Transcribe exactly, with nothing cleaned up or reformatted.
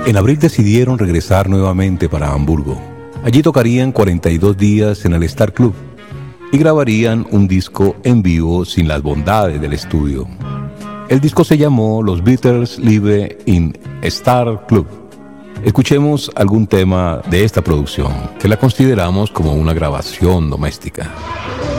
En abril decidieron regresar nuevamente para Hamburgo. Allí tocarían cuarenta y dos días en el Star Club y grabarían un disco en vivo sin las bondades del estudio. El disco se llamó Los Beatles Live in Star Club. Escuchemos algún tema de esta producción, que la consideramos como una grabación doméstica.